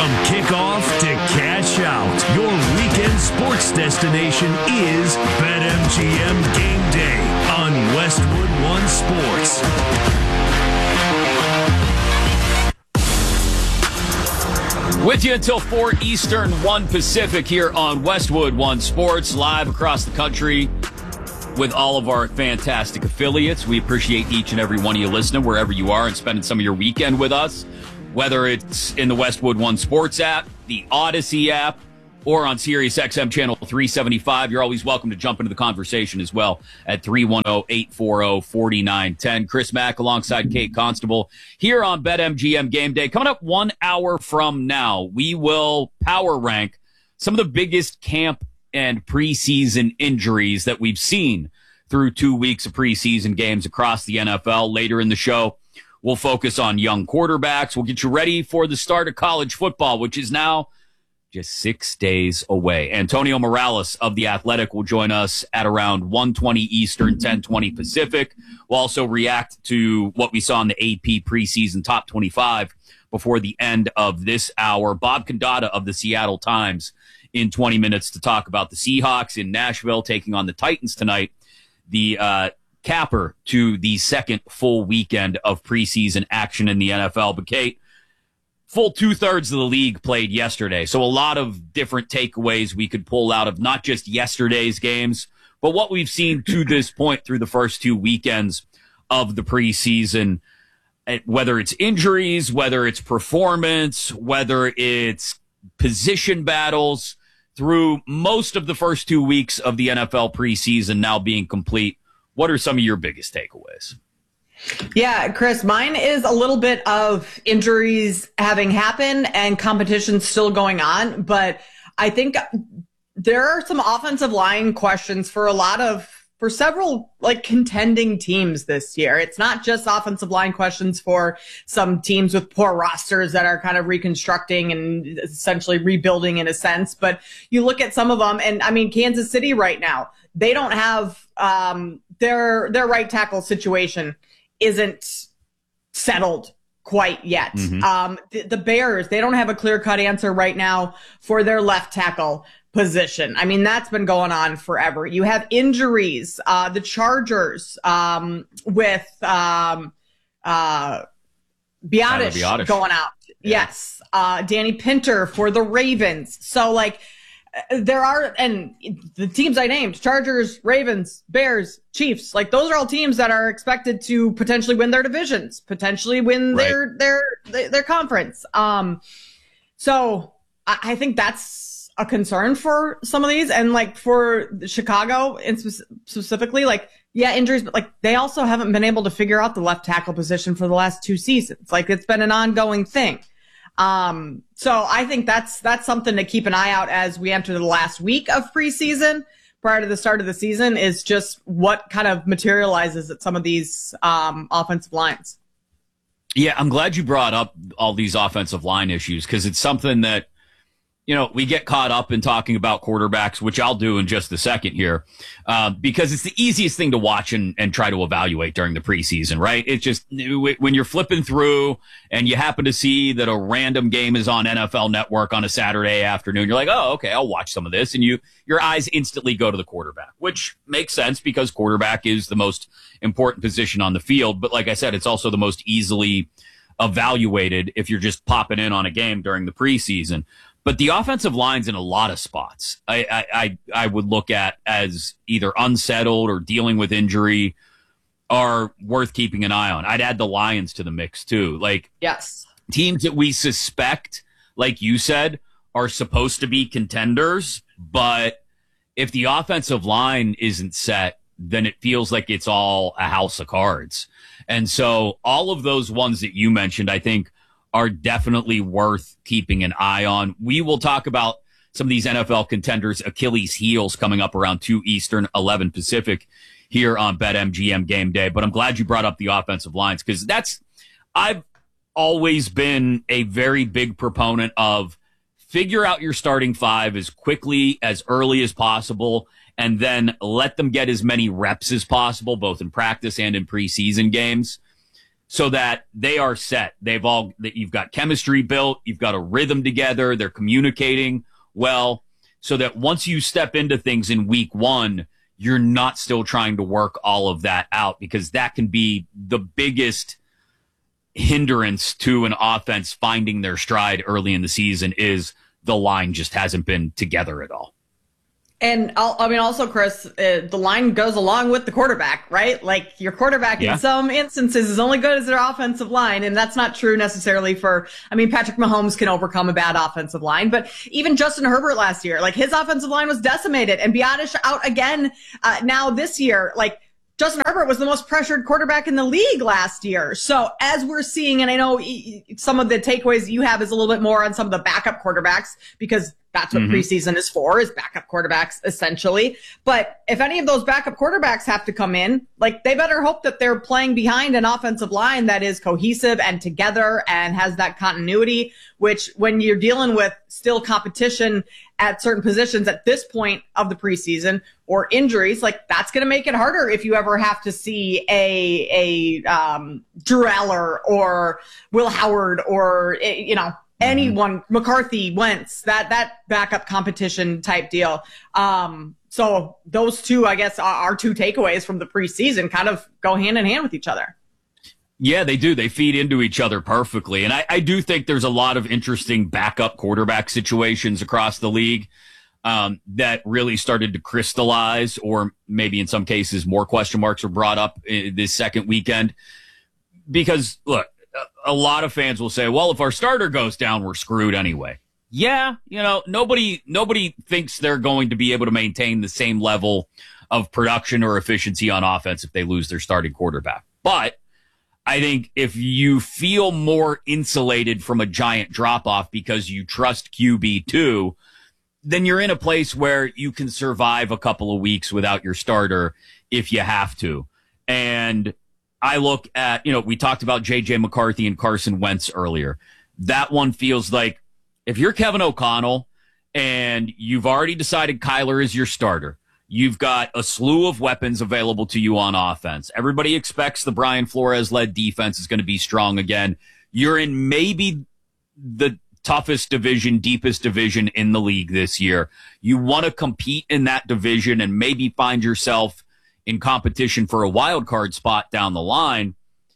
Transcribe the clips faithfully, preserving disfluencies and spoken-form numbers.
From kickoff to cash out, your weekend sports destination is BetMGM Game Day on Westwood One Sports. With you until four Eastern, one Pacific here on Westwood One Sports, live across the country with all of our fantastic affiliates. We appreciate each and every one of you listening wherever you are and spending some of your weekend with us, whether it's in the Westwood One Sports app, the Odyssey app, or on Sirius X M channel three seventy-five. You're always welcome to jump into the conversation as well at three one zero, eight four zero, four nine one zero. Chris Mack alongside Kate Constable here on BetMGM Game Day. Coming up one hour from now, we will power rank some of the biggest camp and preseason injuries that we've seen through two weeks of preseason games across the N F L. Later in the show, we'll focus on young quarterbacks. We'll get you ready for the start of college football, which is now just six days away. Antonio Morales of The Athletic will join us at around one twenty Eastern, ten twenty Pacific. We'll also react to what we saw in the A P preseason top twenty-five before the end of this hour. Bob Condata of the Seattle Times in twenty minutes to talk about the Seahawks in Nashville taking on the Titans tonight, the uh, capper to the second full weekend of preseason action in the N F L. But Kate, full two-thirds of the league played yesterday, so a lot of different takeaways we could pull out of not just yesterday's games, but what we've seen to this point through the first two weekends of the preseason, whether it's injuries, whether it's performance, whether it's position battles, through most of the first two weeks of the N F L preseason now being complete. What are some of your biggest takeaways? Yeah, Chris, mine is a little bit of injuries having happened and competition still going on, but I think there are some offensive line questions for a lot of for several like contending teams this year. It's not just offensive line questions for some teams with poor rosters that are kind of reconstructing and essentially rebuilding in a sense. But you look at some of them, and I mean, Kansas City right now, they don't have um, their their right tackle situation isn't settled quite yet. Mm-hmm. Um, the, the Bears, they don't have a clear-cut answer right now for their left tackle position. I mean, that's been going on forever. You have injuries. Uh, the Chargers um, with um, uh, Biotish going out. Yeah. Yes. Uh, Danny Pinter for the Ravens. So, like, there are, and the teams I named, Chargers, Ravens, Bears, Chiefs, like those are all teams that are expected to potentially win their divisions, potentially win right. their, their, their, their conference. Um, so I, I think that's a concern for some of these. And like for Chicago and spe- specifically, like, yeah, injuries, but like they also haven't been able to figure out the left tackle position for the last two seasons. Like it's been an ongoing thing. Um, so I think that's, that's something to keep an eye out as we enter the last week of preseason prior to the start of the season is just what kind of materializes at some of these, um, offensive lines. Yeah. I'm glad you brought up all these offensive line issues because it's something that, you know, we get caught up in talking about quarterbacks, which I'll do in just a second here, uh, because it's the easiest thing to watch and, and try to evaluate during the preseason, right? It's just when you're flipping through and you happen to see that a random game is on N F L Network on a Saturday afternoon, you're like, oh, okay, I'll watch some of this. And you, your eyes instantly go to the quarterback, which makes sense because quarterback is the most important position on the field. But like I said, it's also the most easily evaluated if you're just popping in on a game during the preseason. But the offensive line's in a lot of spots I, I, I would look at as either unsettled or dealing with injury are worth keeping an eye on. I'd add the Lions to the mix too. Like yes, teams that we suspect, like you said, are supposed to be contenders. But if the offensive line isn't set, then it feels like it's all a house of cards. And so all of those ones that you mentioned, I think, are definitely worth keeping an eye on. We will talk about some of these N F L contenders' Achilles heels coming up around two Eastern, eleven Pacific here on BetMGM Game Day. But I'm glad you brought up the offensive lines because that's, I've always been a very big proponent of figure out your starting five as quickly, as early as possible, and then let them get as many reps as possible, both in practice and in preseason games. so that they are set. They've all, that you've got chemistry built, you've got a rhythm together, they're communicating well, so that once you step into things in week one, you're not still trying to work all of that out, because that can be the biggest hindrance to an offense finding their stride early in the season, is the line just hasn't been together at all. And I'll, I mean, also, Chris, uh, the line goes along with the quarterback, right? Like, your quarterback yeah. in some instances is only good as their offensive line. And that's not true necessarily for, I mean, Patrick Mahomes can overcome a bad offensive line, but even Justin Herbert last year, like, his offensive line was decimated, and Biadasz out again uh, now this year. Like, Justin Herbert was the most pressured quarterback in the league last year. So as we're seeing, and I know some of the takeaways you have is a little bit more on some of the backup quarterbacks, because that's what mm-hmm. preseason is for, is backup quarterbacks, essentially. But if any of those backup quarterbacks have to come in, like, they better hope that they're playing behind an offensive line that is cohesive and together and has that continuity, which, when you're dealing with still competition at certain positions at this point of the preseason, or injuries, like, that's going to make it harder if you ever have to see a, a, um, Drew Aller or Will Howard or, you know, anyone, mm-hmm. McCarthy, Wentz, that, that backup competition type deal. Um, so those two, I guess, are, are two takeaways from the preseason, kind of go hand in hand with each other. Yeah, they do. They feed into each other perfectly. And I, I do think there's a lot of interesting backup quarterback situations across the league um, that really started to crystallize, or maybe in some cases more question marks were brought up this second weekend. Because, look, a lot of fans will say, well, if our starter goes down, we're screwed anyway. Yeah, you know, nobody nobody thinks they're going to be able to maintain the same level of production or efficiency on offense if they lose their starting quarterback. But I think if you feel more insulated from a giant drop-off because you trust Q B two, then you're in a place where you can survive a couple of weeks without your starter if you have to. And I look at, you know, we talked about J J McCarthy and Carson Wentz earlier. That one feels like, if you're Kevin O'Connell and you've already decided Kyler is your starter, you've got a slew of weapons available to you on offense. Everybody expects the Brian Flores-led defense is going to be strong again. You're in maybe the toughest division, deepest division in the league this year. You want to compete in that division and maybe find yourself in competition for a wild card spot down the line.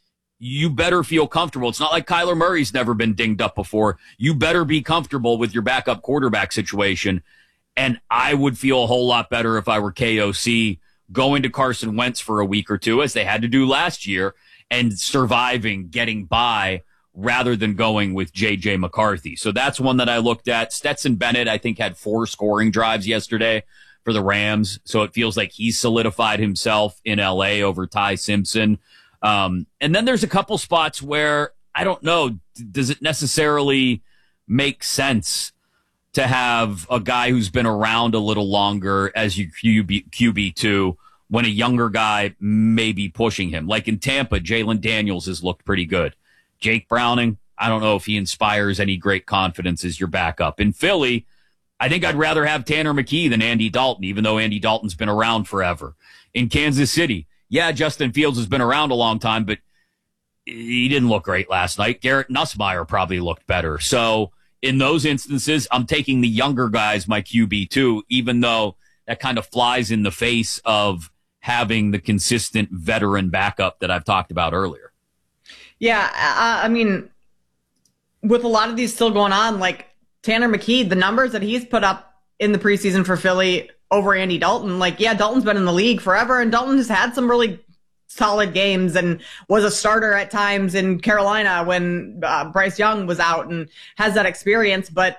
You better feel comfortable. It's not like Kyler Murray's never been dinged up before. You better be comfortable with your backup quarterback situation. And I would feel a whole lot better if I were K O C going to Carson Wentz for a week or two, as they had to do last year, and surviving, getting by, rather than going with J J McCarthy. So that's one that I looked at. Stetson Bennett, I think, had four scoring drives yesterday for the Rams. So it feels like he's solidified himself in L A over Ty Simpson. Um, and then there's a couple spots where, I don't know, does it necessarily make sense to have a guy who's been around a little longer as your Q B, Q B two when a younger guy may be pushing him? Like in Tampa, Jalen Daniels has looked pretty good. Jake Browning, I don't know if he inspires any great confidence as your backup. In Philly, I think I'd rather have Tanner McKee than Andy Dalton, even though Andy Dalton's been around forever. In Kansas City, yeah, Justin Fields has been around a long time, but he didn't look great last night. Garrett Nussmeier probably looked better. So in those instances, I'm taking the younger guys, my Q B two, even though that kind of flies in the face of having the consistent veteran backup that I've talked about earlier. Yeah, I, I mean, with a lot of these still going on, like Tanner McKee, the numbers that he's put up in the preseason for Philly over Andy Dalton, like, yeah, Dalton's been in the league forever, and Dalton has had some really solid games and was a starter at times in Carolina when uh, Bryce Young was out, and has that experience. But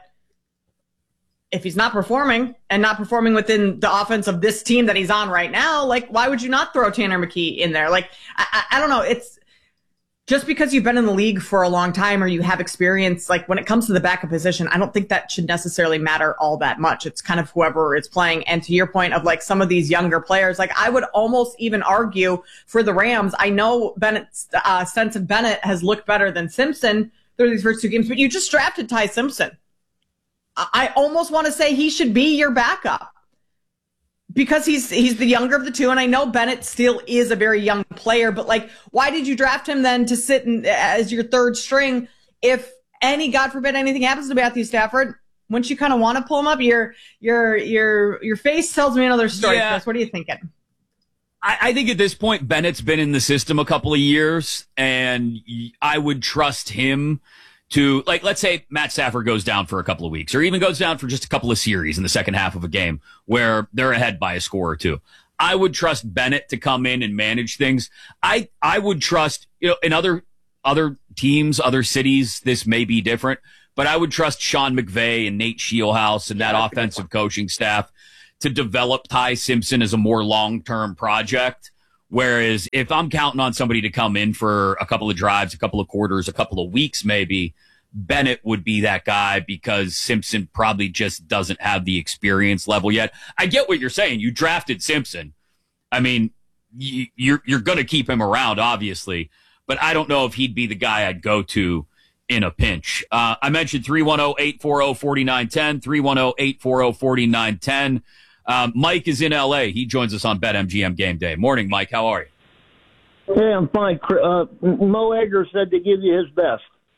if he's not performing and not performing within the offense of this team that he's on right now, like, why would you not throw Tanner McKee in there? Like, I, I, I don't know. It's just because you've been in the league for a long time or you have experience, like when it comes to the backup position, I don't think that should necessarily matter all that much. It's kind of whoever is playing. And to your point of like some of these younger players, like I would almost even argue for the Rams. I know Bennett's, uh, Stetson Bennett has looked better than Simpson through these first two games, but you just drafted Ty Simpson. I almost want to say he should be your backup. because he's he's the younger of the two, and I know Bennett still is a very young player, but like, why did you draft him then to sit in, as your third string if any, God forbid, anything happens to Matthew Stafford? Wouldn't you kind of want to pull him up? Your your your your face tells me another story, yeah. Chris. What are you thinking? I, I think at this point, Bennett's been in the system a couple of years, and I would trust him to, like, let's say Matt Stafford goes down for a couple of weeks, or even goes down for just a couple of series in the second half of a game where they're ahead by a score or two. I would trust Bennett to come in and manage things. I, I would trust, you know, in other, other teams, other cities, this may be different, but I would trust Sean McVay and Nate Scheelhaus and that offensive coaching staff to develop Ty Simpson as a more long-term project. Whereas if I'm counting on somebody to come in for a couple of drives, a couple of quarters, a couple of weeks, maybe Bennett would be that guy, because Simpson probably just doesn't have the experience level yet. I get what you're saying. You drafted Simpson. I mean, you, you're, you're going to keep him around, obviously, but I don't know if he'd be the guy I'd go to in a pinch. Uh, I mentioned three one zero, eight four zero, four nine one zero, three one zero, eight four zero, four nine one zero. Um, Mike is in L A. He joins us on BetMGM Game Day. Morning, Mike. How are you? Hey, I'm fine. Uh, Mo Egger said to give you his best.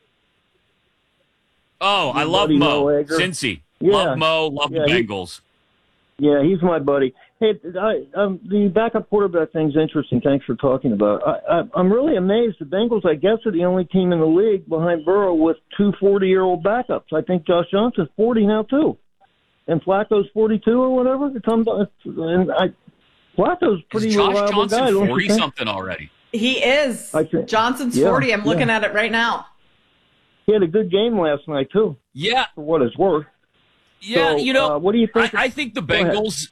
Oh, I love Mo. Mo Cincy. Yeah. Love Mo. Love yeah, the Bengals. He, yeah, he's my buddy. Hey, I, um, the backup quarterback thing's interesting. Thanks for talking about it. I, I, I'm really amazed. The Bengals, I guess, are the only team in the league behind Burrow with two forty-year-old backups. I think Josh Johnson's forty now, too. And Flacco's forty-two or whatever. And I, Flacco's pretty Is Josh reliable Johnson guy. Don't forty something already? He is. Johnson's yeah, forty. I'm looking yeah. at it right now. He had a good game last night, too. Yeah. For what it's worth. Yeah, so, you know, uh, what do you think? I, I think the Bengals.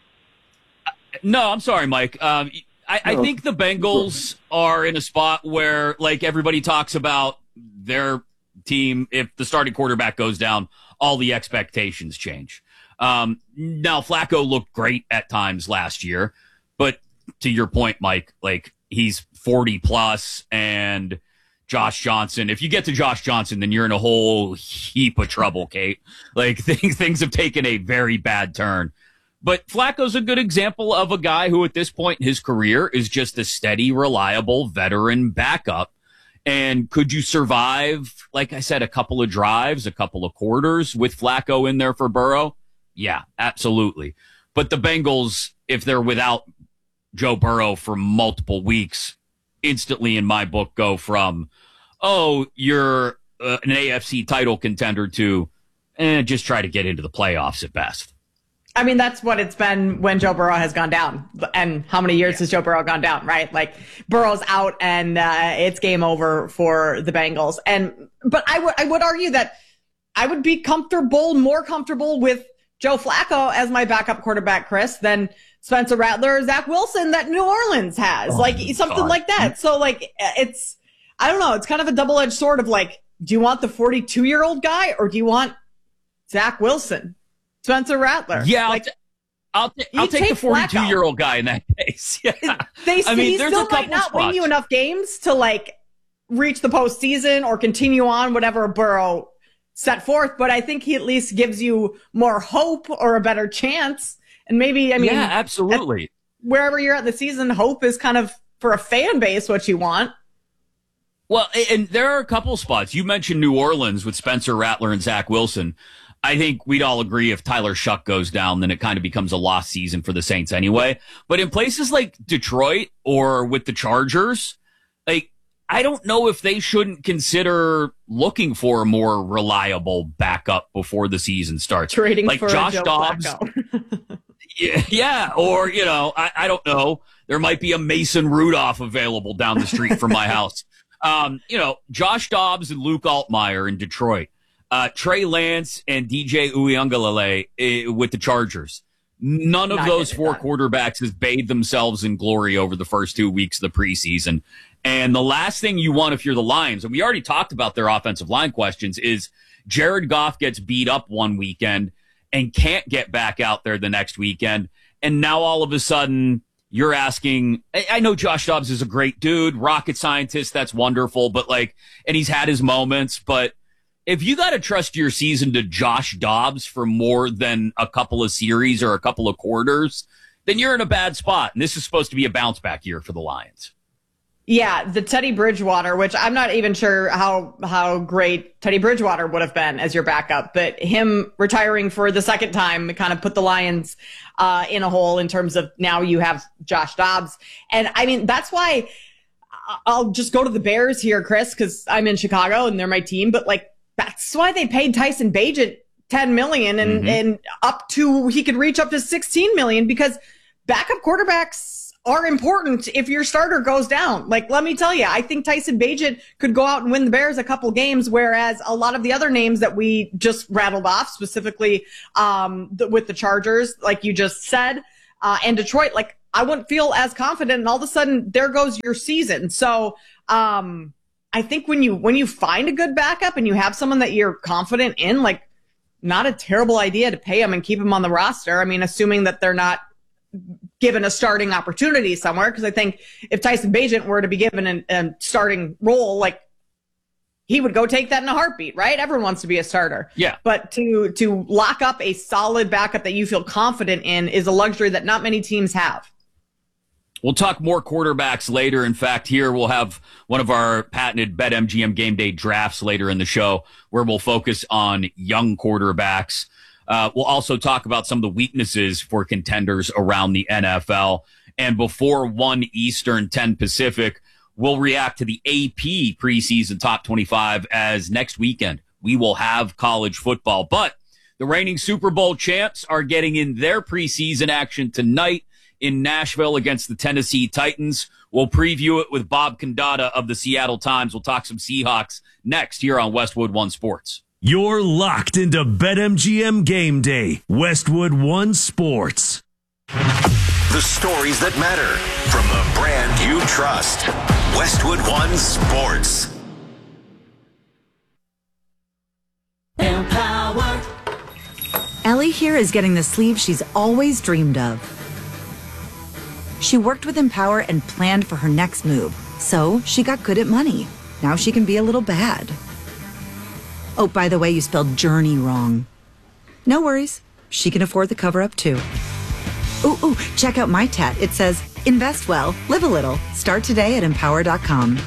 No, I'm sorry, Mike. Um, I, no. I think the Bengals are in a spot where, like, everybody talks about their team. If the starting quarterback goes down, all the expectations change. Um, now, Flacco looked great at times last year, but to your point, Mike, like, he's forty plus, and Josh Johnson. If you get to Josh Johnson, then you're in a whole heap of trouble, Kate. Like, things, things have taken a very bad turn. But Flacco's a good example of a guy who at this point in his career is just a steady, reliable veteran backup. And could you survive, like I said, a couple of drives, a couple of quarters with Flacco in there for Burrow? Yeah, absolutely. But the Bengals, if they're without Joe Burrow for multiple weeks, instantly in my book go from, oh, you're uh, an A F C title contender to, eh, just try to get into the playoffs at best. I mean, that's what it's been when Joe Burrow has gone down. And how many years yeah. has Joe Burrow gone down, right? Like, Burrow's out and uh, it's game over for the Bengals. And but I would I would argue that I would be comfortable, more comfortable with Joe Flacco as my backup quarterback, Chris, than Spencer Rattler or Zach Wilson that New Orleans has. Oh, like, something God. like that. So, like, it's, I don't know, it's kind of a double-edged sword of, like, do you want the forty-two-year-old guy or do you want Zach Wilson? Spencer Rattler. Yeah, like, I'll, t- I'll, t- I'll take the forty-two-year-old guy in that case. Yeah. They, I mean, he there's still a couple might not spots. win you enough games to, like, reach the postseason or continue on whatever Burrow set forth, but I think he at least gives you more hope or a better chance. And maybe, I mean, yeah, absolutely. Wherever you're at the season, hope is kind of, for a fan base, what you want. Well, and there are a couple spots. You mentioned New Orleans with Spencer Rattler and Zach Wilson. I think we'd all agree if Tyler Shuck goes down, then it kind of becomes a lost season for the Saints anyway. But in places like Detroit or with the Chargers, like, I don't know if they shouldn't consider looking for a more reliable backup before the season starts. Trading like for Josh Joe Dobbs. yeah, yeah, or, you know, I, I don't know. There might be a Mason Rudolph available down the street from my house. Um, you know, Josh Dobbs and Luke Altmaier in Detroit. Uh, Trey Lance and D J Uiagalelei uh, with the Chargers. None of Not those four that. quarterbacks has bathed themselves in glory over the first two weeks of the preseason. And the last thing you want if you're the Lions, and we already talked about their offensive line questions, is Jared Goff gets beat up one weekend and can't get back out there the next weekend. And now all of a sudden you're asking, I know Josh Dobbs is a great dude, rocket scientist, that's wonderful, but like, and he's had his moments, but if you got to trust your season to Josh Dobbs for more than a couple of series or a couple of quarters, then you're in a bad spot. And this is supposed to be a bounce back year for the Lions. Yeah, the Teddy Bridgewater, which I'm not even sure how how great Teddy Bridgewater would have been as your backup, but him retiring for the second time kind of put the Lions uh, in a hole in terms of now you have Josh Dobbs. And I mean, that's why I'll just go to the Bears here, Chris, because I'm in Chicago and they're my team. But like, that's why they paid Tyson Bagent ten million dollars and, mm-hmm. and up to, he could reach up to sixteen million dollars, because backup quarterbacks are important if your starter goes down. Like, let me tell you, I think Tyson Bagent could go out and win the Bears a couple games, whereas a lot of the other names that we just rattled off, specifically um, the, with the Chargers, like you just said, uh, and Detroit, like I wouldn't feel as confident, and all of a sudden there goes your season. So um, I think when you when you find a good backup and you have someone that you're confident in, like not a terrible idea to pay them and keep them on the roster. I mean, assuming that they're not given a starting opportunity somewhere, because I think if Tyson Bagent were to be given an, a starting role, like he would go take that in a heartbeat, right? Everyone wants to be a starter. Yeah. But to to lock up a solid backup that you feel confident in is a luxury that not many teams have. We'll talk more quarterbacks later. In fact, here we'll have one of our patented BetMGM Game Day drafts later in the show, where we'll focus on young quarterbacks. Uh, we'll also talk about some of the weaknesses for contenders around the N F L. And before one Eastern, ten Pacific, we'll react to the A P preseason top twenty-five, as next weekend we will have college football. But the reigning Super Bowl champs are getting in their preseason action tonight in Nashville against the Tennessee Titans. We'll preview it with Bob Condata of the Seattle Times. We'll talk some Seahawks next here on Westwood One Sports. You're locked into BetMGM Game Day, Westwood One Sports. The stories that matter from the brand you trust. Westwood One Sports. Empower. Ellie here is getting the sleeve she's always dreamed of. She worked with Empower and planned for her next move, so she got good at money. Now she can be a little bad. Oh, by the way, you spelled journey wrong. No worries. She can afford the cover-up, too. Ooh, ooh, check out my tat. It says, invest well, live a little. Start today at empower dot com.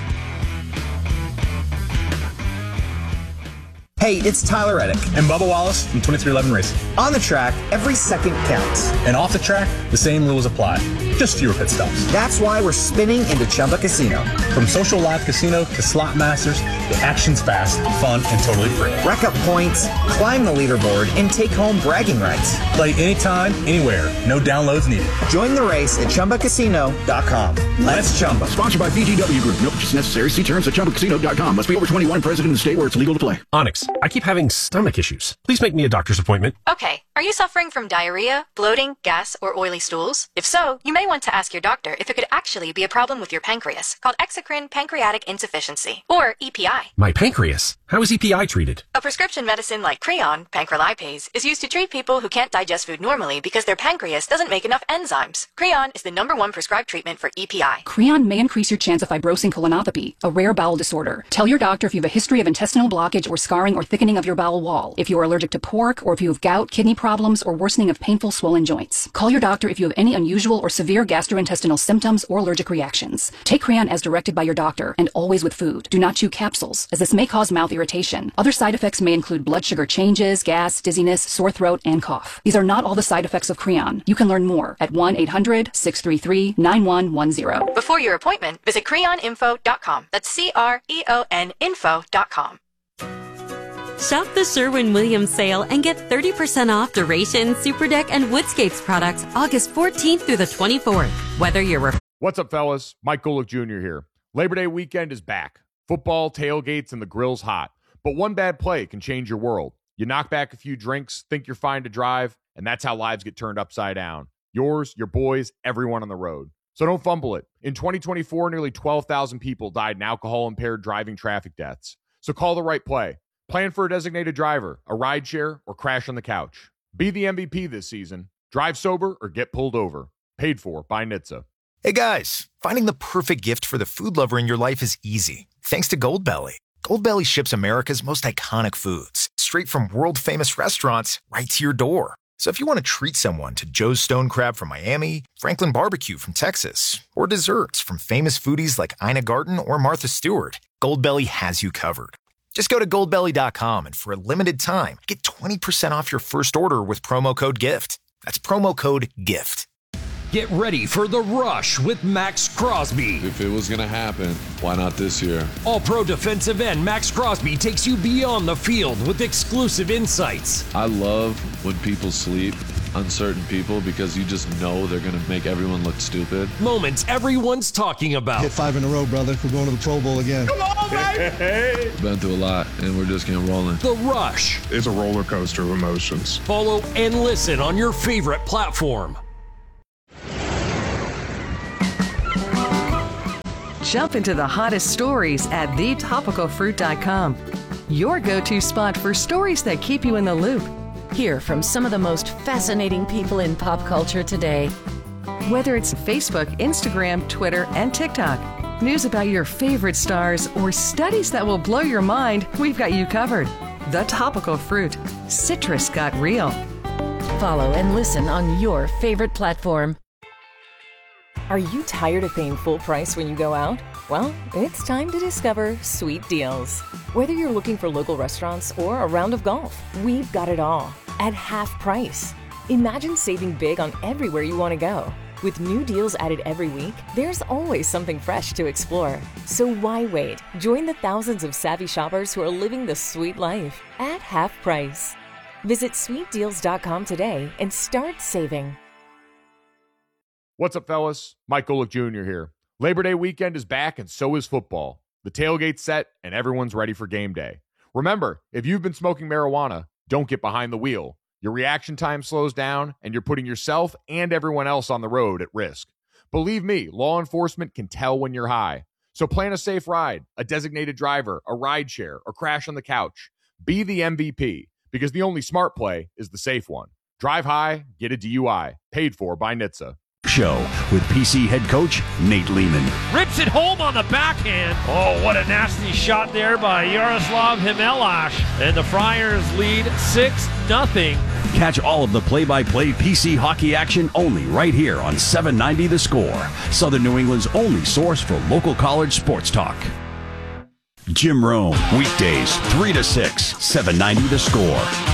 Hey, it's Tyler Reddick and Bubba Wallace from twenty-three eleven Racing. On the track, every second counts. And off the track, the same rules apply. Just fewer pit stops. That's why we're spinning into Chumba Casino. From social live casino to slot masters, the action's fast, fun, and totally free. Rack up points, climb the leaderboard, and take home bragging rights. Play anytime, anywhere. No downloads needed. Join the race at Chumba Casino dot com. Let's Chumba. Sponsored by B G W Group. No purchase necessary. See terms at Chumba Casino dot com. Must be over twenty-one, present in the state where it's legal to play. Onyx, I keep having stomach issues. Please make me a doctor's appointment. Okay. Are you suffering from diarrhea, bloating, gas, or oily stools? If so, you may want to ask your doctor if it could actually be a problem with your pancreas, called exocrine pancreatic insufficiency, or E P I. My pancreas? How is E P I treated? A prescription medicine like Creon, pancrelipase, is used to treat people who can't digest food normally because their pancreas doesn't make enough enzymes. Creon is the number one prescribed treatment for E P I. Creon may increase your chance of fibrosing colonopathy, a rare bowel disorder. Tell your doctor if you have a history of intestinal blockage or scarring or thickening of your bowel wall, if you are allergic to pork, or if you have gout, kidney problems, or worsening of painful swollen joints. Call your doctor if you have any unusual or severe gastrointestinal symptoms or allergic reactions. Take Creon as directed by your doctor, and always with food. Do not chew capsules, as this may cause mouth irritation. Other side effects may include blood sugar changes, gas, dizziness, sore throat, and cough. These are not all the side effects of Creon. You can learn more at one eight hundred, six three three, nine one one zero. Before your appointment, visit creon info dot com. That's C R E O N info dot com. Shop the Sherwin-Williams sale and get thirty percent off Duration, Superdeck, and Woodscapes products August fourteenth through the twenty-fourth. Whether you're... Ref- What's up, fellas? Mike Golick Junior here. Labor Day weekend is back. Football, tailgates, and the grill's hot. But one bad play can change your world. You knock back a few drinks, think you're fine to drive, and that's how lives get turned upside down. Yours, your boys, everyone on the road. So don't fumble it. In twenty twenty-four, nearly twelve thousand people died in alcohol-impaired driving traffic deaths. So call the right play. Plan for a designated driver, a rideshare, or crash on the couch. Be the M V P this season. Drive sober or get pulled over. Paid for by N H T S A. Hey guys, finding the perfect gift for the food lover in your life is easy. Thanks to Goldbelly. Goldbelly ships America's most iconic foods straight from world-famous restaurants right to your door. So if you want to treat someone to Joe's Stone Crab from Miami, Franklin Barbecue from Texas, or desserts from famous foodies like Ina Garten or Martha Stewart, Goldbelly has you covered. Just go to goldbelly dot com and for a limited time, get twenty percent off your first order with promo code GIFT. That's promo code GIFT. Get ready for The Rush with Max Crosby. If it was going to happen, why not this year? All-pro defensive end Max Crosby takes you beyond the field with exclusive insights. I love when people sleep, uncertain people, because you just know they're going to make everyone look stupid. Moments everyone's talking about. Hit five in a row, brother. We're going to the Pro Bowl again. Come on, baby! Been through a lot, and we're just getting rolling. The Rush. It's a roller coaster of emotions. Follow and listen on your favorite platform. Jump into the hottest stories at the topical fruit dot com. Your go-to spot for stories that keep you in the loop. Hear from some of the most fascinating people in pop culture today. Whether it's Facebook, Instagram, Twitter, and TikTok, news about your favorite stars, or studies that will blow your mind, we've got you covered. The Topical Fruit. Citrus got real. Follow and listen on your favorite platform. Are you tired of paying full price when you go out? Well, it's time to discover Sweet Deals. Whether you're looking for local restaurants or a round of golf, we've got it all at half price. Imagine saving big on everywhere you want to go. With new deals added every week, there's always something fresh to explore. So why wait? Join the thousands of savvy shoppers who are living the sweet life at half price. Visit sweet deals dot com today and start saving. What's up, fellas? Mike Golick Junior here. Labor Day weekend is back, and so is football. The tailgate's set, and everyone's ready for game day. Remember, if you've been smoking marijuana, don't get behind the wheel. Your reaction time slows down, and you're putting yourself and everyone else on the road at risk. Believe me, law enforcement can tell when you're high. So plan a safe ride, a designated driver, a ride share, or crash on the couch. Be the M V P, because the only smart play is the safe one. Drive high, get a D U I. Paid for by N H T S A. Show with P C head coach Nate Lehman. Rips it home on the backhand. Oh, what a nasty shot there by Yaroslav Himelash. And the Friars lead six nothing. Catch all of the play-by-play P C hockey action only right here on seven ninety The Score, Southern New England's only source for local college sports talk. Jim Rome, weekdays three to six, seven ninety The Score.